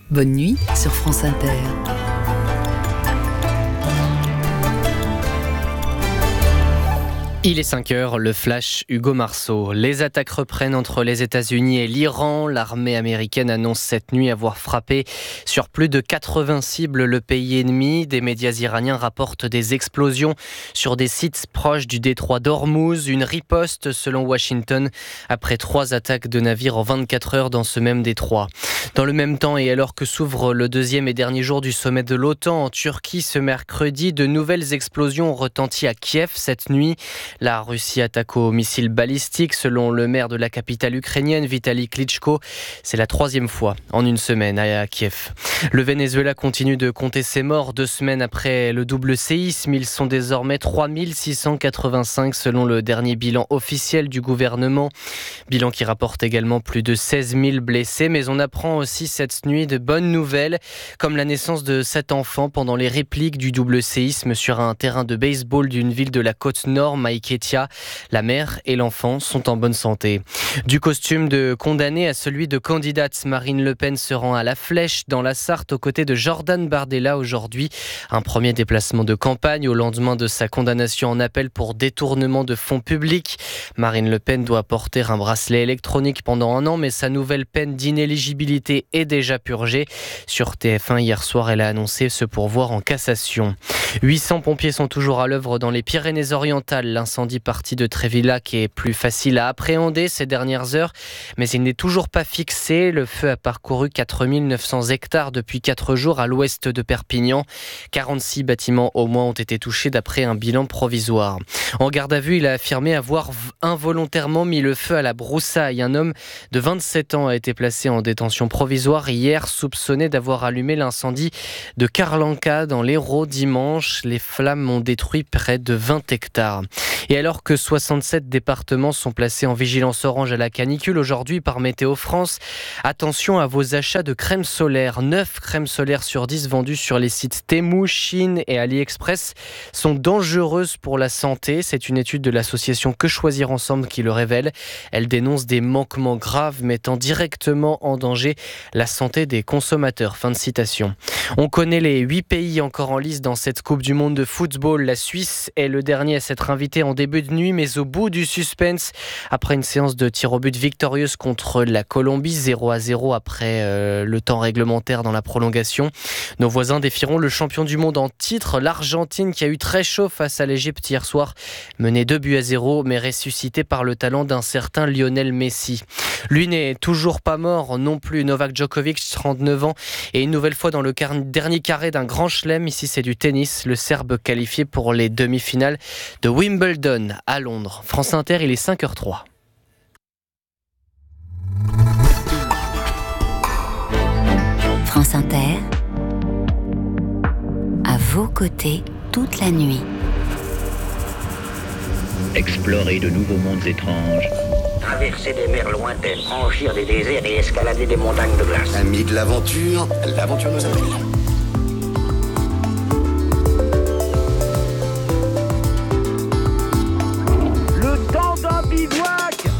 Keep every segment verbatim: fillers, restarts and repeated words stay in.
Bonne nuit sur France Inter. Il est cinq heures, le flash Hugo Marceau. Les attaques reprennent entre les États-Unis et l'Iran. L'armée américaine annonce cette nuit avoir frappé sur plus de quatre-vingts cibles le pays ennemi. Des médias iraniens rapportent des explosions sur des sites proches du détroit d'Ormuz. Une riposte selon Washington après trois attaques de navires en vingt-quatre heures dans ce même détroit. Dans le même temps et alors que s'ouvre le deuxième et dernier jour du sommet de l'OTAN en Turquie ce mercredi, de nouvelles explosions ont retenti à Kiev cette nuit. La Russie attaque aux missiles balistiques. Selon le maire de la capitale ukrainienne, Vitali Klitschko, c'est la troisième fois en une semaine à Kiev. Le Venezuela continue de compter ses morts deux semaines après le double séisme. Ils sont désormais trois mille six cent quatre-vingt-cinq selon le dernier bilan officiel du gouvernement. Bilan qui rapporte également plus de seize mille blessés. Mais on apprend aussi cette nuit de bonnes nouvelles, comme la naissance de sept enfants pendant les répliques du double séisme sur un terrain de baseball d'une ville de la côte nord, Ketia. La mère et l'enfant sont en bonne santé. Du costume de condamné à celui de candidate, Marine Le Pen se rend à La Flèche dans la Sarthe aux côtés de Jordan Bardella aujourd'hui. Un premier déplacement de campagne au lendemain de sa condamnation en appel pour détournement de fonds publics. Marine Le Pen doit porter un bracelet électronique pendant un an, mais sa nouvelle peine d'inéligibilité est déjà purgée. Sur T F un hier soir, elle a annoncé se pourvoir en cassation. huit cents pompiers sont toujours à l'œuvre dans les Pyrénées-Orientales. L'incendie parti de Trévillac est plus facile à appréhender ces dernières heures, mais il n'est toujours pas fixé. Le feu a parcouru quatre mille neuf cents hectares depuis quatre jours à l'ouest de Perpignan. quarante-six bâtiments au moins ont été touchés d'après un bilan provisoire. En garde à vue, il a affirmé avoir involontairement mis le feu à la broussaille. Un homme de vingt-sept ans a été placé en détention provisoire hier, soupçonné d'avoir allumé l'incendie de Carlanca dans l'Hérault dimanche. Les flammes ont détruit près de vingt hectares. Et alors que soixante-sept départements sont placés en vigilance orange à la canicule aujourd'hui par Météo France, attention à vos achats de crème solaire. neuf crèmes solaires sur dix vendues sur les sites Temu, Chine et AliExpress sont dangereuses pour la santé. C'est une étude de l'association Que Choisir Ensemble qui le révèle. Elle dénonce des manquements graves mettant directement en danger la santé des consommateurs. Fin de citation. On connaît les huit pays encore en lice dans cette Coupe du Monde de football. La Suisse est le dernier à s'être invité en début de nuit, mais au bout du suspense, après une séance de tir au but victorieuse contre la Colombie, zéro à zéro après euh, le temps réglementaire dans la prolongation. Nos voisins défieront le champion du monde en titre, l'Argentine, qui a eu très chaud face à l'Égypte hier soir, menée deux buts à zéro, mais ressuscité par le talent d'un certain Lionel Messi. Lui n'est toujours pas mort non plus. Novak Djokovic, trente-neuf ans, et une nouvelle fois dans le car- dernier carré d'un grand chelem. Ici, c'est du tennis. Le Serbe qualifié pour les demi-finales de Wimbledon à Londres. France Inter, il est cinq heures zéro trois. France Inter, à vos côtés toute la nuit. Explorer de nouveaux mondes étranges. Traverser des mers lointaines, franchir des déserts et escalader des montagnes de glace. Amis de l'aventure, l'aventure nous appelle. Le temps d'un bivouac.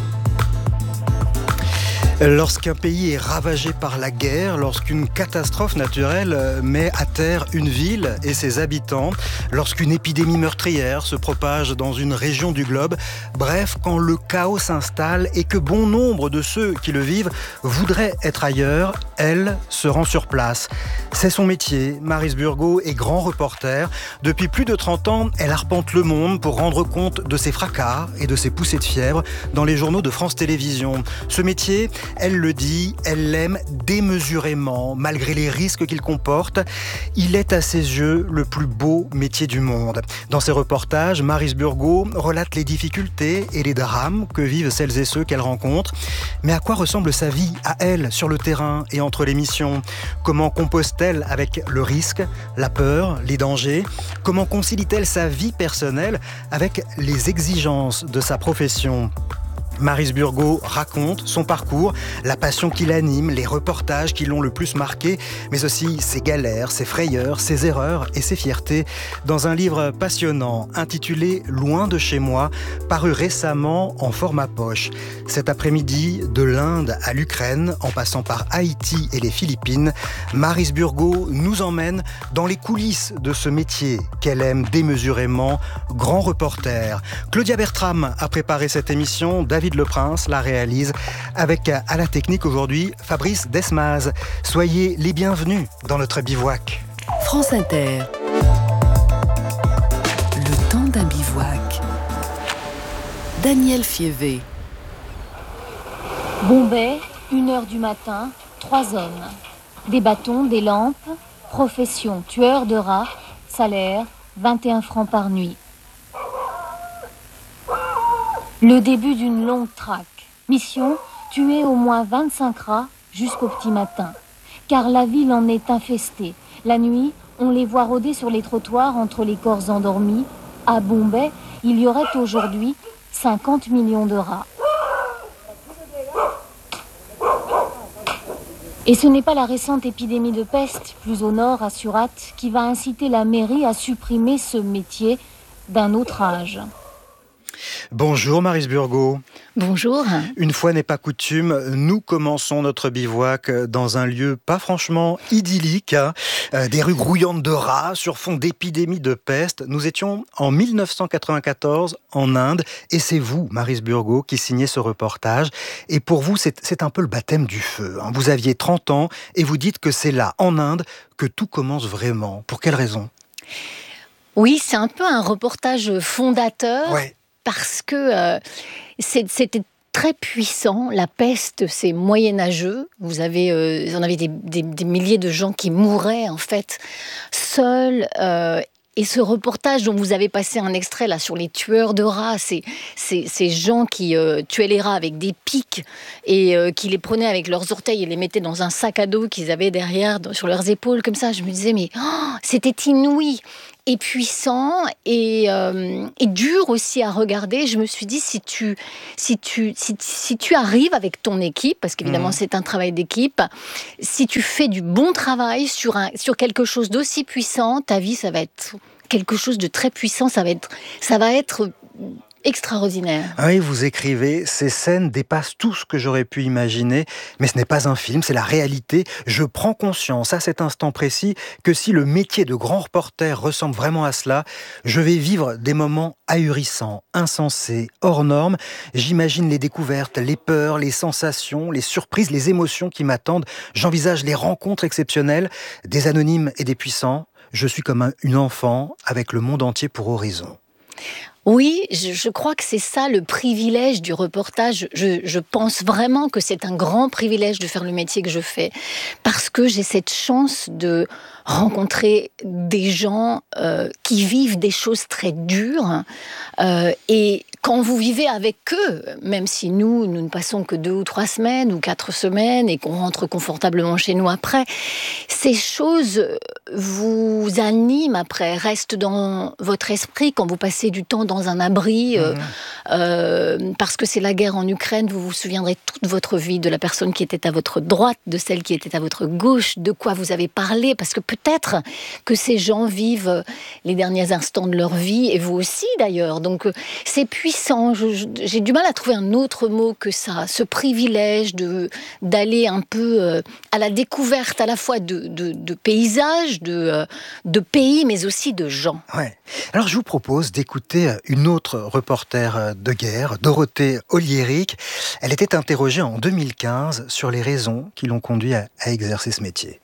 Lorsqu'un pays est ravagé par la guerre, lorsqu'une catastrophe naturelle met à terre une ville et ses habitants, lorsqu'une épidémie meurtrière se propage dans une région du globe, bref, quand le chaos s'installe et que bon nombre de ceux qui le vivent voudraient être ailleurs, elle se rend sur place. C'est son métier. Maryse Burgot est grand reporter. Depuis plus de trente ans, elle arpente le monde pour rendre compte de ses fracas et de ses poussées de fièvre dans les journaux de France Télévisions. Ce métier, elle le dit, elle l'aime démesurément, malgré les risques qu'il comporte. Il est à ses yeux le plus beau métier du monde. Dans ses reportages, Maryse Burgot relate les difficultés et les drames que vivent celles et ceux qu'elle rencontre. Mais à quoi ressemble sa vie, à elle, sur le terrain et entre les missions ? Comment compose-t-elle avec le risque, la peur, les dangers ? Comment concilie-t-elle sa vie personnelle avec les exigences de sa profession ? Maryse Burgot raconte son parcours, la passion qui l'anime, les reportages qui l'ont le plus marqué, mais aussi ses galères, ses frayeurs, ses erreurs et ses fiertés, dans un livre passionnant intitulé « Loin de chez moi », paru récemment en format poche. Cet après-midi, de l'Inde à l'Ukraine, en passant par Haïti et les Philippines, Maryse Burgot nous emmène dans les coulisses de ce métier qu'elle aime démesurément, grand reporter. Claudia Bertram a préparé cette émission, David Le Prince la réalise, avec à la technique aujourd'hui Fabrice Desmaz. Soyez les bienvenus dans notre bivouac. France Inter. Le temps d'un bivouac. Daniel Fievé. Bombay, une heure du matin, trois hommes. Des bâtons, des lampes, profession, tueur de rats, salaire, vingt et un francs par nuit. Le début d'une longue traque. Mission, tuer au moins vingt-cinq rats jusqu'au petit matin. Car la ville en est infestée. La nuit, on les voit rôder sur les trottoirs entre les corps endormis. À Bombay, il y aurait aujourd'hui cinquante millions de rats. Et ce n'est pas la récente épidémie de peste, plus au nord, à Surat, qui va inciter la mairie à supprimer ce métier d'un autre âge. Bonjour Maryse Burgot. Bonjour. Une fois n'est pas coutume, nous commençons notre bivouac dans un lieu pas franchement idyllique, hein. euh, des rues grouillantes de rats sur fond d'épidémie de peste. Nous étions en mille neuf cent quatre-vingt-quatorze en Inde et c'est vous, Maryse Burgot, qui signez ce reportage. Et pour vous, c'est, c'est un peu le baptême du feu, hein. Vous aviez trente ans et vous dites que c'est là, en Inde, que tout commence vraiment. Pour quelle raison ? Oui, c'est un peu un reportage fondateur. Ouais. Parce que euh, c'est, c'était très puissant. La peste, c'est moyenâgeux. Vous avez, euh, vous en avez des, des, des milliers de gens qui mouraient en fait seuls. Euh, et ce reportage dont vous avez passé un extrait là sur les tueurs de rats, c'est, c'est, ces gens qui euh, tuaient les rats avec des pics et euh, qui les prenaient avec leurs orteils et les mettaient dans un sac à dos qu'ils avaient derrière sur leurs épaules comme ça. Je me disais mais oh, c'était inouï. Et puissant et, euh, et dur aussi à regarder. Je me suis dit, si tu, si tu, si, si tu arrives avec ton équipe, parce qu'évidemment mmh. c'est un travail d'équipe, si tu fais du bon travail sur, un, sur quelque chose d'aussi puissant, ta vie, ça va être quelque chose de très puissant, ça va être, ça va être extraordinaire. Oui, vous écrivez, ces scènes dépassent tout ce que j'aurais pu imaginer, mais ce n'est pas un film, c'est la réalité. Je prends conscience à cet instant précis que si le métier de grand reporter ressemble vraiment à cela, je vais vivre des moments ahurissants, insensés, hors normes. J'imagine les découvertes, les peurs, les sensations, les surprises, les émotions qui m'attendent. J'envisage les rencontres exceptionnelles, des anonymes et des puissants. Je suis comme un, une enfant avec le monde entier pour horizon. Oui, je, je crois que c'est ça le privilège du reportage. Je, je pense vraiment que c'est un grand privilège de faire le métier que je fais parce que j'ai cette chance de rencontrer des gens euh, qui vivent des choses très dures euh, et quand vous vivez avec eux, même si nous, nous ne passons que deux ou trois semaines ou quatre semaines et qu'on rentre confortablement chez nous après, ces choses vous animent après, restent dans votre esprit quand vous passez du temps dans un abri, euh, mmh. euh, parce que c'est la guerre en Ukraine, vous vous souviendrez toute votre vie de la personne qui était à votre droite, de celle qui était à votre gauche, de quoi vous avez parlé, parce que peut-être que ces gens vivent les derniers instants de leur vie, et vous aussi d'ailleurs, donc c'est puissant. Je, je, j'ai du mal à trouver un autre mot que ça, ce privilège de, d'aller un peu euh, à la découverte à la fois de, de, de paysages, de, euh, de pays, mais aussi de gens. Ouais. Alors je vous propose d'écouter une autre reporter de guerre, Dorothée Oliéric. Elle était interrogée en deux mille quinze sur les raisons qui l'ont conduit à, à exercer ce métier.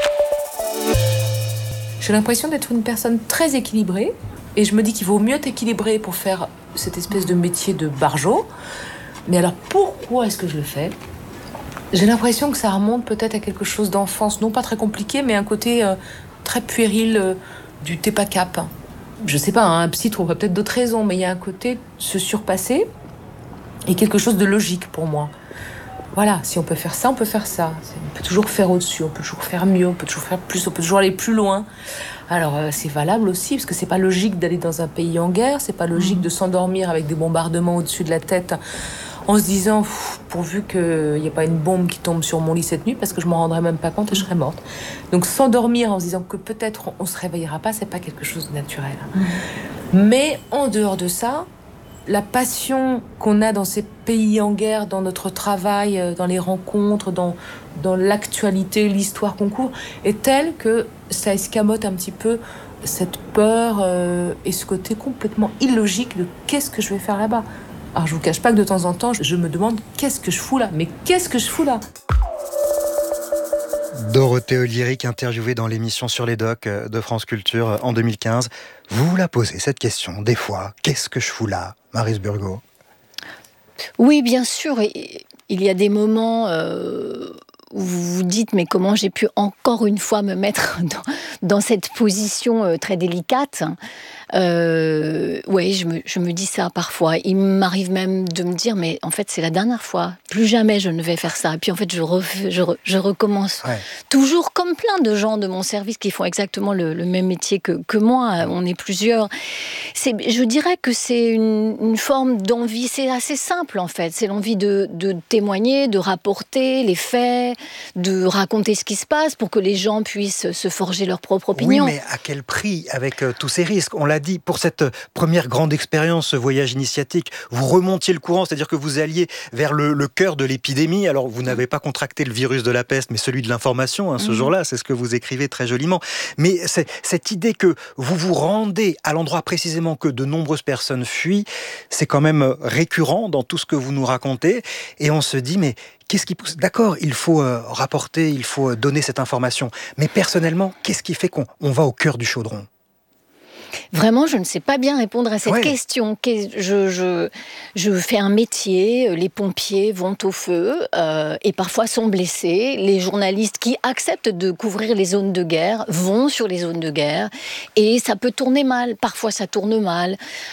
J'ai l'impression d'être une personne très équilibrée. Et je me dis qu'il vaut mieux t'équilibrer pour faire cette espèce de métier de barjo. Mais alors, pourquoi est-ce que je le fais ? J'ai l'impression que ça remonte peut-être à quelque chose d'enfance, non pas très compliqué, mais un côté euh, très puéril euh, du t'es pas cap. Je sais pas, hein, un psy trouvera peut-être d'autres raisons, mais il y a un côté se surpasser et quelque chose de logique pour moi. Voilà, si on peut faire ça, on peut faire ça. On peut toujours faire au-dessus, on peut toujours faire mieux, on peut toujours faire plus, on peut toujours aller plus loin. Alors euh, c'est valable aussi, parce que c'est pas logique d'aller dans un pays en guerre, c'est pas logique de s'endormir avec des bombardements au-dessus de la tête en se disant pff, pourvu qu'il n'y ait pas une bombe qui tombe sur mon lit cette nuit, parce que je m'en rendrais même pas compte et je serais morte. Donc s'endormir en se disant que peut-être on se réveillera pas, c'est pas quelque chose de naturel. Mmh. Mais en dehors de ça, la passion qu'on a dans ces pays en guerre, dans notre travail, dans les rencontres, dans, dans l'actualité, l'histoire qu'on couvre, est telle que ça escamote un petit peu cette peur euh, et ce côté complètement illogique de qu'est-ce que je vais faire là-bas. Alors je vous cache pas que de temps en temps, je me demande qu'est-ce que je fous là, mais qu'est-ce que je fous là ? Dorothée Olyric, interviewée dans l'émission Sur les Docs de France Culture en deux mille quinze. Vous vous la posez, cette question, des fois, qu'est-ce que je fous là, Maryse Burgot ? Oui, bien sûr. Il y a des moments euh, où vous vous dites, mais comment j'ai pu encore une fois me mettre dans, dans cette position euh, très délicate ? Euh, oui, je me, je me dis ça parfois. Il m'arrive même de me dire, mais en fait, c'est la dernière fois. Plus jamais je ne vais faire ça. Et puis en fait, je, refais, je, re, je recommence. Ouais. Toujours comme plein de gens de mon service qui font exactement le, le même métier que, que moi. On est plusieurs. C'est, je dirais que c'est une, une forme d'envie. C'est assez simple, en fait. C'est l'envie de, de témoigner, de rapporter les faits, de raconter ce qui se passe pour que les gens puissent se forger leur propre opinion. Oui, mais à quel prix, avec euh, tous ces risques ? On l'a dit, pour cette première grande expérience, ce voyage initiatique, vous remontiez le courant, c'est-à-dire que vous alliez vers le, le cœur de l'épidémie. Alors, vous n'avez pas contracté le virus de la peste, mais celui de l'information, hein, ce mmh. jour-là, c'est ce que vous écrivez très joliment. Mais c'est, cette idée que vous vous rendez à l'endroit précisément que de nombreuses personnes fuient, c'est quand même récurrent dans tout ce que vous nous racontez. Et on se dit, mais qu'est-ce qui pousse ? D'accord, il faut euh, rapporter, il faut donner cette information. Mais personnellement, qu'est-ce qui fait qu'on on va au cœur du chaudron ? Vraiment, je ne sais pas bien répondre à cette ouais. question. Je, je, je fais un métier, les pompiers vont au feu euh, et parfois sont blessés. Les journalistes qui acceptent de couvrir les zones de guerre vont sur les zones de guerre et ça peut tourner mal. Parfois, ça tourne mal.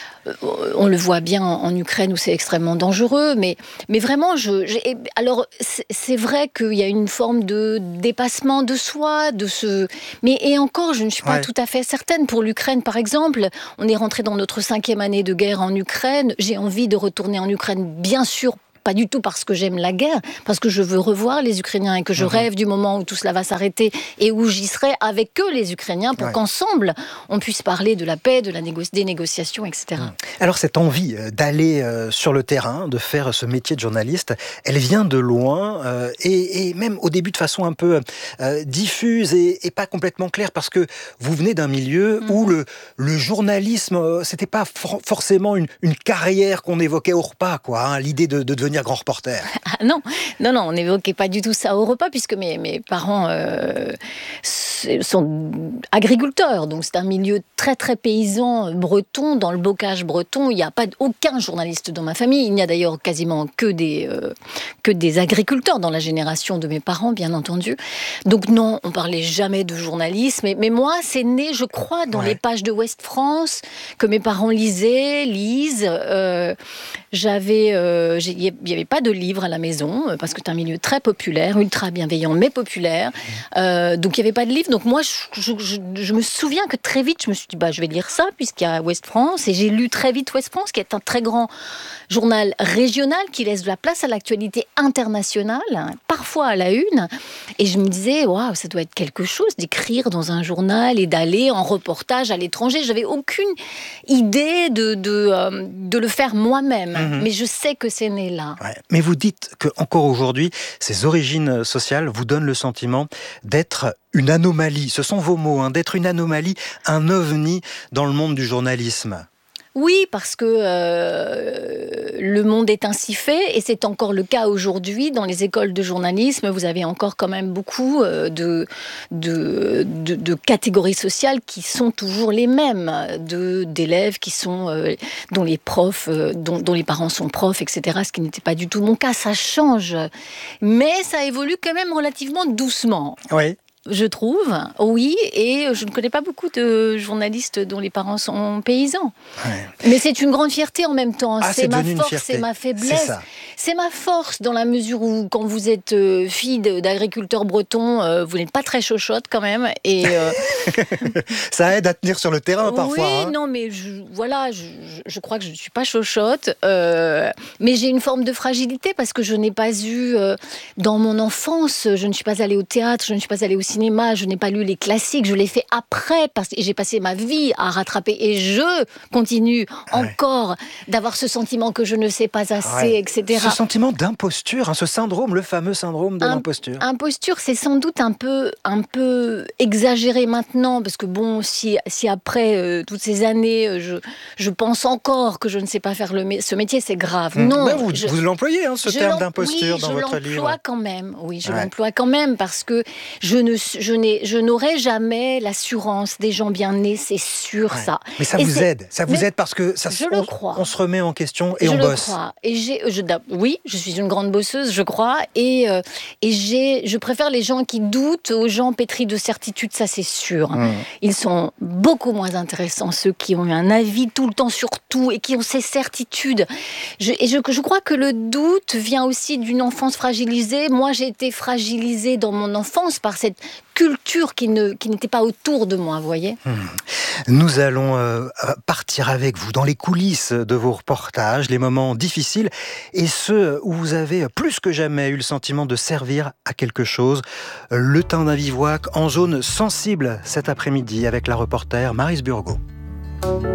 On le voit bien en Ukraine où c'est extrêmement dangereux, mais, mais vraiment, je, j'ai, alors c'est, c'est vrai qu'il y a une forme de dépassement de soi, de ce, mais et encore, je ne suis pas ouais. tout à fait certaine. Pour l'Ukraine, par exemple, on est rentré dans notre cinquième année de guerre en Ukraine. J'ai envie de retourner en Ukraine, bien sûr. Pas du tout parce que j'aime la guerre, parce que je veux revoir les Ukrainiens et que je mmh. rêve du moment où tout cela va s'arrêter et où j'y serai avec eux, les Ukrainiens, pour ouais. qu'ensemble, on puisse parler de la paix, de la négo- des négociations, et cetera. Mmh. Alors, cette envie d'aller euh, sur le terrain, de faire ce métier de journaliste, elle vient de loin euh, et, et même au début de façon un peu euh, diffuse et, et pas complètement claire, parce que vous venez d'un milieu mmh. où le, le journalisme, euh, c'était pas for- forcément une, une carrière qu'on évoquait au repas, quoi, hein, l'idée de, de devenir grand reporter. Ah non, non, non, on n'évoquait pas du tout ça au repas, puisque mes, mes parents euh, sont agriculteurs, donc c'est un milieu très très paysan breton, dans le bocage breton. Il n'y a pas aucun journaliste dans ma famille. Il n'y a d'ailleurs quasiment que des, euh, que des agriculteurs dans la génération de mes parents, bien entendu. Donc non, on parlait jamais de journalisme. Mais, mais moi, c'est né, je crois, dans ouais. les pages de Ouest France que mes parents lisaient, lisent. Euh, j'avais, euh, il n'y avait pas de livres à la maison parce que c'est un milieu très populaire, ultra bienveillant, mais populaire. Euh, donc il n'y avait pas de livres. Donc moi, je, je, je, je me souviens que très vite, je me suis dit, bah, je vais lire ça puisqu'il y a Ouest France. Et j'ai lu très vite Ouest France, qui est un très grand journal régional qui laisse de la place à l'actualité internationale, hein, parfois à la une. Et je me disais, waouh, ça doit être quelque chose d'écrire dans un journal et d'aller en reportage à l'étranger. J'avais aucune idée de, de, euh, de le faire moi-même. Mmh. Mais je sais que c'est né là. Ouais. Mais vous dites qu'encore aujourd'hui, ces origines sociales vous donnent le sentiment d'être une anomalie. Ce sont vos mots, hein, d'être une anomalie, un ovni dans le monde du journalisme. Oui, parce que euh, le monde est ainsi fait, et c'est encore le cas aujourd'hui. Dans les écoles de journalisme, vous avez encore quand même beaucoup euh, de, de, de, de catégories sociales qui sont toujours les mêmes, de, d'élèves qui sont, euh, dont les profs, euh, dont, dont les parents sont profs, et cetera, ce qui n'était pas du tout mon cas. Ça change, mais ça évolue quand même relativement doucement. Oui. je trouve, oui, et je ne connais pas beaucoup de journalistes dont les parents sont paysans. Ouais. Mais c'est une grande fierté en même temps. Ah, c'est, c'est ma force, fierté. c'est ma faiblesse. C'est, c'est ma force dans la mesure où, quand vous êtes fille d'agriculteur breton, vous n'êtes pas très chochotte quand même. Et euh... ça aide à tenir sur le terrain parfois. Oui, hein. non, mais je, voilà, je, je crois que je ne suis pas chochotte, euh, mais j'ai une forme de fragilité parce que je n'ai pas eu, euh, dans mon enfance, je ne suis pas allée au théâtre, je ne suis pas allée au cinéma, je n'ai pas lu les classiques, je l'ai fait après, parce que j'ai passé ma vie à rattraper et je continue ouais. encore d'avoir ce sentiment que je ne sais pas assez, ouais. et cetera. Ce sentiment d'imposture, hein, ce syndrome, le fameux syndrome de Un, l'imposture. Imposture, c'est sans doute un peu, un peu exagéré maintenant, parce que bon, si, si après euh, toutes ces années, je, je pense encore que je ne sais pas faire le, ce métier, c'est grave. Mmh. Non, ben vous, je, vous l'employez, hein, ce terme d'imposture oui, dans votre livre. Je l'emploie quand même, oui, je ouais. l'emploie quand même, parce que je, ne, je, n'ai, je n'aurai jamais l'assurance des gens bien nés, c'est sûr ouais. ça. Mais ça et vous aide, ça vous aide parce que ça, je on, le crois. on se remet en question et je on le bosse. Crois. Et j'ai, je, oui, je suis une grande bosseuse, je crois, et, euh, et j'ai, je préfère les gens qui doutent aux gens pétris de certitude, ça c'est sûr. Mmh. Ils sont beaucoup moins intéressants, ceux qui ont eu un avis tout le temps sur tout et qui ont ces certitudes. Je, et je, je crois que le doute vient aussi d'une enfance fragilisée. Moi, j'ai été fragilisée dans mon enfance par cette culture qui, ne, qui n'était pas autour de moi, vous voyez. Mmh. Nous allons euh, partir avec vous dans les coulisses de vos reportages, les moments difficiles et ceux où vous avez plus que jamais eu le sentiment de servir à quelque chose. Le temps d'un bivouac en zone sensible cet après-midi avec la reporter Maryse Burgot.